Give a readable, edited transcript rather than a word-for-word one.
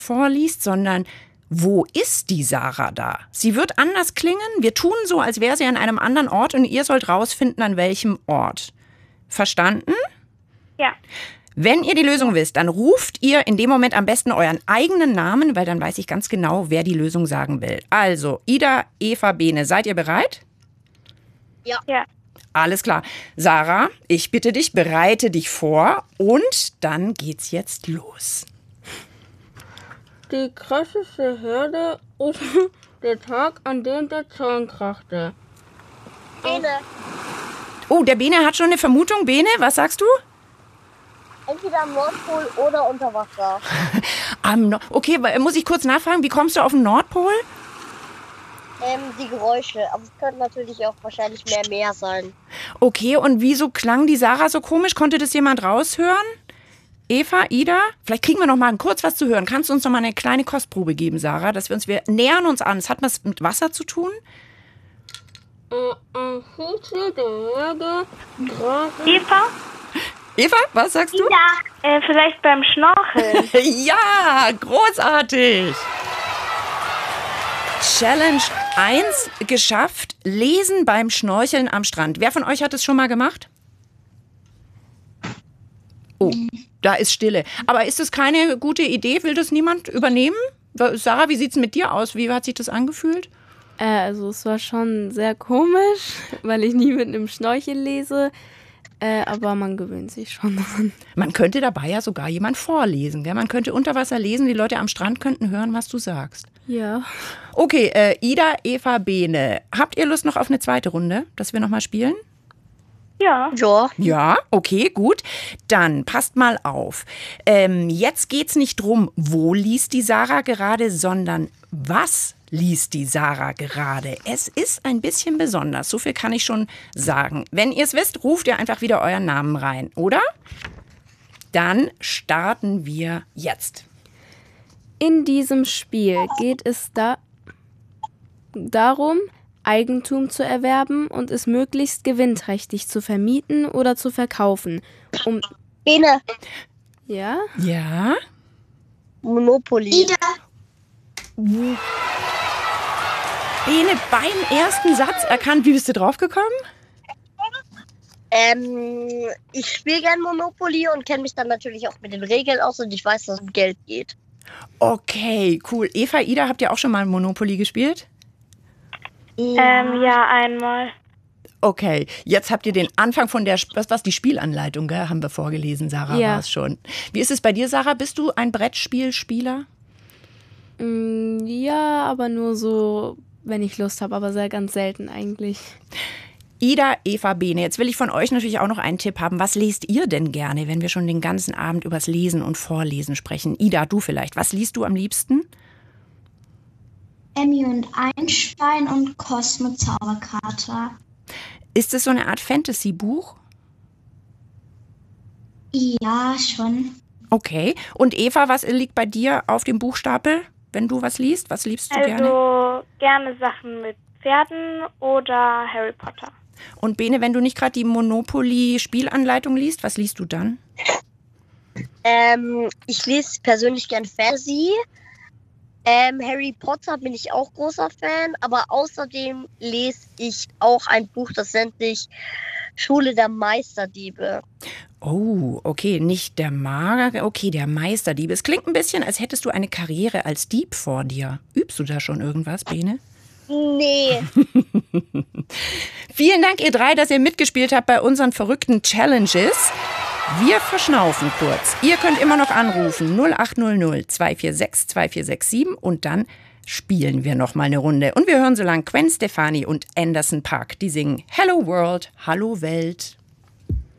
vorliest, sondern wo ist die Sarah da? Sie wird anders klingen. Wir tun so, als wäre sie an einem anderen Ort und ihr sollt rausfinden, an welchem Ort. Verstanden? Ja. Wenn ihr die Lösung wisst, dann ruft ihr in dem Moment am besten euren eigenen Namen, weil dann weiß ich ganz genau, wer die Lösung sagen will. Also, Ida, Eva, Bene, seid ihr bereit? Ja. Alles klar. Sarah, ich bitte dich, bereite dich vor und dann geht's jetzt los. Die krasseste Herde oder der Tag, an dem der Zaun krachte. Bene. Oh, der Bene hat schon eine Vermutung. Bene, was sagst du? Entweder am Nordpol oder unter Wasser. Okay, muss ich kurz nachfragen, wie kommst du auf den Nordpol? Die Geräusche. Aber es könnte natürlich auch wahrscheinlich mehr sein. Okay, und wieso klang die Sarah so komisch? Konnte das jemand raushören? Eva, Ida, vielleicht kriegen wir noch mal kurz was zu hören. Kannst du uns noch mal eine kleine Kostprobe geben, Sarah? Wir nähern uns an. Es hat was mit Wasser zu tun? Eva? Eva, was sagst du? Ja, vielleicht beim Schnorcheln. Ja, großartig. Challenge 1 geschafft. Lesen beim Schnorcheln am Strand. Wer von euch hat es schon mal gemacht? Oh, da ist Stille. Aber ist es keine gute Idee? Will das niemand übernehmen? Sarah, wie sieht es mit dir aus? Wie hat sich das angefühlt? Also es war schon sehr komisch, weil ich nie mit einem Schnorchel lese. Aber man gewöhnt sich schon dran. Man könnte dabei ja sogar jemand vorlesen. Gell? Man könnte unter Wasser lesen, die Leute am Strand könnten hören, was du sagst. Ja. Okay, Ida, Eva, Bene. Habt ihr Lust noch auf eine zweite Runde, dass wir noch mal spielen? Ja. Ja, okay, gut. Dann passt mal auf. Jetzt geht's nicht drum, wo liest die Sarah gerade, sondern was liest die Sarah gerade. Es ist ein bisschen besonders, so viel kann ich schon sagen. Wenn ihr es wisst, ruft ihr einfach wieder euren Namen rein, oder? Dann starten wir jetzt. In diesem Spiel geht es darum, Eigentum zu erwerben und es möglichst gewinnträchtig zu vermieten oder zu verkaufen. Bene. Ja? Ja? Monopoly. Ida. Bene, beim ersten Satz erkannt. Wie bist du drauf gekommen? Ich spiele gern Monopoly und kenne mich dann natürlich auch mit den Regeln aus und ich weiß, dass es um Geld geht. Okay, cool. Eva, Ida, habt ihr auch schon mal Monopoly gespielt? Ja, einmal. Okay, jetzt habt ihr den Anfang von was die Spielanleitung, gell? Haben wir vorgelesen, Sarah Ja. war es schon. Wie ist es bei dir, Sarah? Bist du ein Brettspielspieler? Ja, aber nur so, wenn ich Lust habe, aber sehr ganz selten eigentlich. Ida, Eva, Bene, jetzt will ich von euch natürlich auch noch einen Tipp haben. Was lest ihr denn gerne, wenn wir schon den ganzen Abend übers Lesen und Vorlesen sprechen? Ida, du vielleicht. Was liest du am liebsten? Emmy und Einstein und Cosmo Zauberkater. Ist es so eine Art Fantasy-Buch? Ja, schon. Okay. Und Eva, was liegt bei dir auf dem Buchstapel, wenn du was liest? Was liebst du gerne? Also gerne Sachen mit Pferden oder Harry Potter. Und Bene, wenn du nicht gerade die Monopoly-Spielanleitung liest, was liest du dann? Ich lese persönlich gern Fantasy. Harry Potter bin ich auch großer Fan, aber außerdem lese ich auch ein Buch, das nennt sich Schule der Meisterdiebe. Oh, okay, nicht der Mager, okay, der Meisterdiebe. Es klingt ein bisschen, als hättest du eine Karriere als Dieb vor dir. Übst du da schon irgendwas, Bene? Nee. Vielen Dank, ihr drei, dass ihr mitgespielt habt bei unseren verrückten Challenges. Wir verschnaufen kurz. Ihr könnt immer noch anrufen 0800 246 2467 und dann spielen wir noch mal eine Runde. Und wir hören so lang Gwen Stefani und Anderson .Paak, die singen Hello World, Hallo Welt.